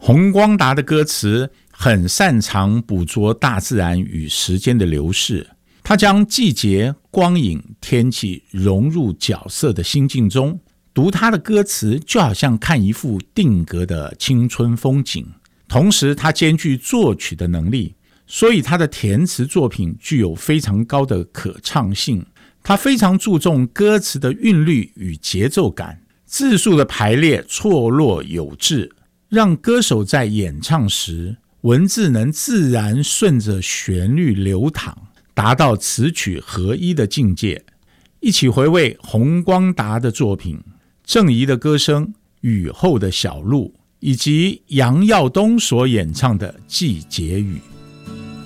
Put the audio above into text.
洪光达的歌词很擅长捕捉大自然与时间的流逝，他将季节、光影、天气融入角色的心境中，读他的歌词就好像看一幅定格的青春风景。同时他兼具作曲的能力，所以他的填词作品具有非常高的可唱性。他非常注重歌词的韵律与节奏感，字数的排列错落有致，让歌手在演唱时文字能自然顺着旋律流淌，达到词曲合一的境界。一起回味洪光达的作品，郑怡的歌声、雨后的小路，以及杨耀东所演唱的《季节雨》。